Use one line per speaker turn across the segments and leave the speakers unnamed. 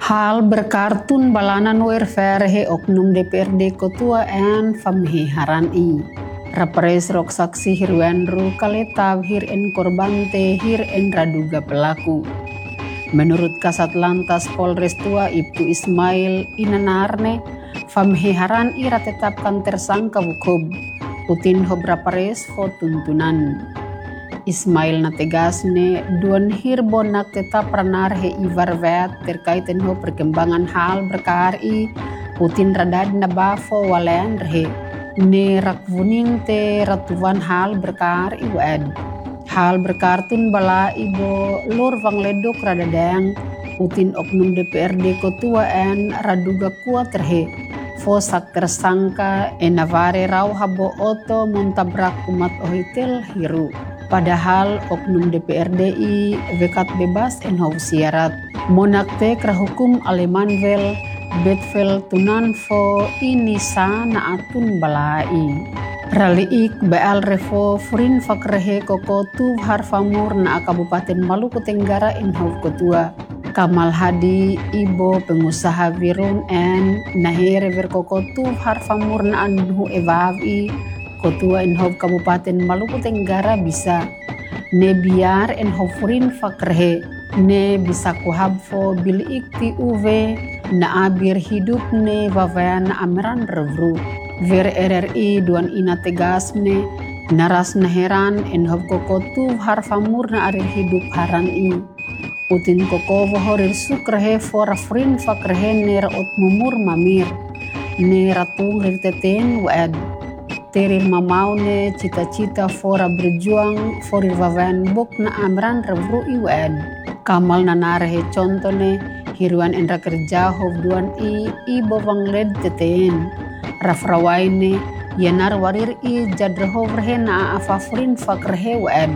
Hal berkartun balanan werverhe oknum DPRD Kotua en famhiharan i. Rapres rok saksi hirwenru kaletav hir en korbante hir en raduga pelaku. Menurut Kasat Lantas Polres Tua Ibtu Ismail Inanarne, famhiharan ira tetapkan tersangka bukob. Putin hobra pares fo tuntunan. Ismail na tegasne duan hir bonak tetap ranar he ivar vet terkait enho perkembangan hal berkari Putin radad na bafo walen rehe ne rakvunin te ratuan hal berkar iwed hal berkartun bala ibo lur vang ledok radadang Putin oknum DPRD Kotua en raduga kuat rehe fosak tersangka enavare rau habo oto montabrak umat ohitel hiru. Padahal oknum DPRDI vekat bebas enhau siarat. Monakte krahukum Alemanvel betvel tunan fo inisa na atun balai. Raliik beal refo furin fakrehe koko tuv harfamur na Kabupaten Maluku Tenggara enhau Kotua. Kamal Hadi ibo pengusaha virun en nahere verkoko tuv harfamur na anhu evavi Kotua enhov Kabupaten Maluku Tenggara bisa ne biar enhov furin fakrehe ne bisa kuhabfo bil ikti uve na abir hidup ne vavayan na ameran revru ver RRI duan ina tegas ne naras naheran enhov kokotu harfamur na arir hidup haran i Putin kokovo horir sukrehe fora furin fakrehe ne raot mumur mamir ne ratung rirteten wed terir mamau ne cita-cita fora berjuang forir vavan buk na amran revru iwed. Kamal nanarehe contoh ne hiruan enra kerja hov duan i bovang led teten. Rafrawai ne yanar warir i jadrehov rehe na afafurin fakrehe wed.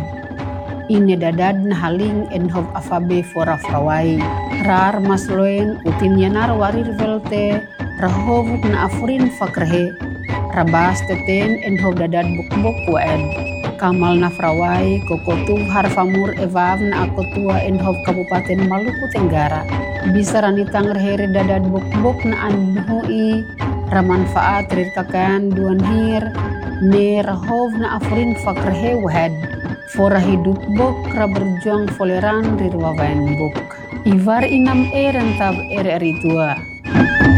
Ine dadad na haling en hov afabe fora frawai. Rar masloen utin yanar warir velte rahovuk na afurin fakrehe. Rabas teten enhov dadad buk-buk wed. Kamal nafrawai kokotu harfamur evav na akotua enhov Kabupaten Maluku Tenggara. Bisa ranitang rehere dadad buk-buk na anhui ramanfaat rirkakan duan hir ne rahov na afurin fakrehe wed. Fora hidup buk raberjuang foleran rirwawen buk. Ivar inam rentab RRI Tua.